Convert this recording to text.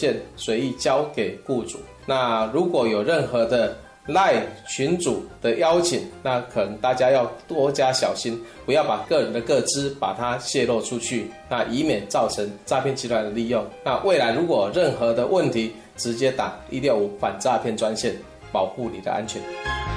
件随意交给雇主。那如果有任何的LINE群组的邀请，那可能大家要多加小心，不要把个人的个资把它泄露出去，那以免造成诈骗集团的利用。那未来如果有任何的问题，直接打165反诈骗专线，保护你的安全。